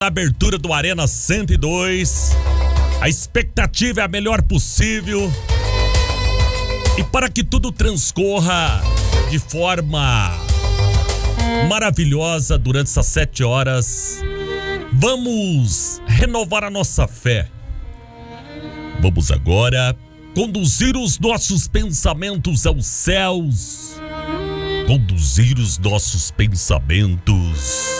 Abertura do Arena 102. A expectativa é a melhor possível. E para que tudo transcorra de forma maravilhosa durante essas 7 horas, vamos renovar a nossa fé. Vamos agora conduzir os nossos pensamentos aos céus. Conduzir os nossos pensamentos